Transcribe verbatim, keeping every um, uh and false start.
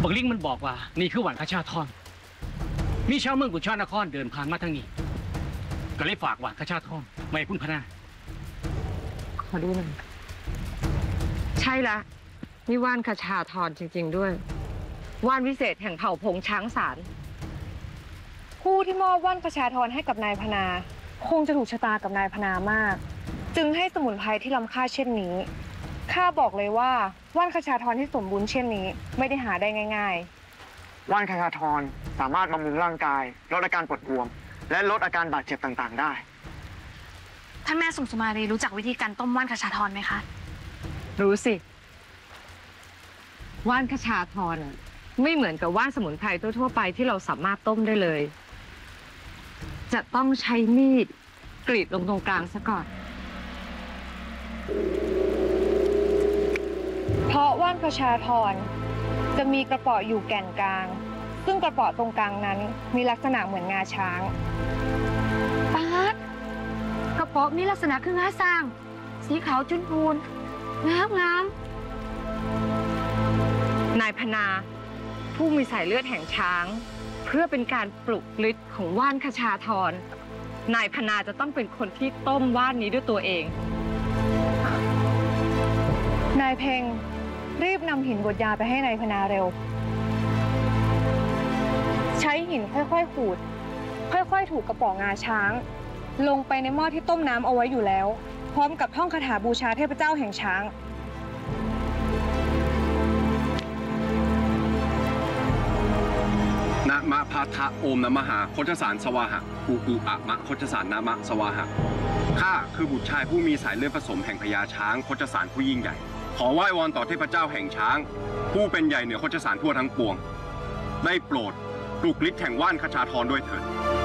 บักลิงมันบอกว่านี่คือหวานคชาทรมีชาวเมืองกุชานครเดินผ่านมาทางนี้ก็เลยฝากหวานคชาทรไม่คุณพนาขอดูหน่อยใช่ละนี่ว่านคชาทรจริงๆด้วยว่านวิเศษแห่งเผ่าพงช้างสารผู้ที่มอบว่านคชาทรให้กับนายพนาคงจะถูกชะตากับนายพนามากจึงให้สมุนไพรที่ล้ำค่าเช่นนี้ข้าบอกเลยว่าว่านคชาทรที่สมบูรณ์เช่นนี้ไม่ได้หาได้ง่ายๆว่านคชาทรสามารถบำรุงร่างกายลดอาการปวดบวมและลดอาการบาดเจ็บต่างๆได้ท่านแม่สุสุมารีรู้จักวิธีการต้มว่านคชาทรไหมคะรู้สิว่านคชาทรไม่เหมือนกับว่านสมุนไพรทั่วๆไปที่เราสามารถต้มได้เลยจะต้องใช้มีดกรีดลงตรงกลางซะก่อนเพราะว่านคชาทรจะมีกระเป๋ออยู่แก่นกลางซึ่งกระเป๋อตรงกลางนั้นมีลักษณะเหมือนงาช้างปาดกระเป๋อมีลักษณะคืองาสร้างสีขาวจุนพูนงามงามนายพนาผู้มีสายเลือดแห่งช้างเพื่อเป็นการปลุกฤทธิ์ของว่านคชาทรนายพนาจะต้องเป็นคนที่ต้มว่านนี้ด้วยตัวเองนายเพ็งรีบนำหินบดยาไปให้นายพนาเร็วใช้หินค่อยๆขูดค่อยๆถูกกระป๋องงาช้างลงไปในหม้อที่ต้มน้ำเอาไว้อยู่แล้วพร้อมกับท่องคาถาบูชาเทพเจ้าแห่งช้างนะมะพาทะโอมนะมหาโคจสารสวาหะอุอุอะมะโคจสารนะมะสวาหะข้าคือบุตรชายผู้มีสายเลือดผสมแห่งพญาช้างโคจสารผู้ยิ่งใหญ่ขอไหว้วอนต่อเทพเจ้าแห่งช้างผู้เป็นใหญ่เหนือโคจสารทั่วทั้งปวงได้โปรดปลุกฤทธิ์แห่งว่านคชาทรด้วยเถิด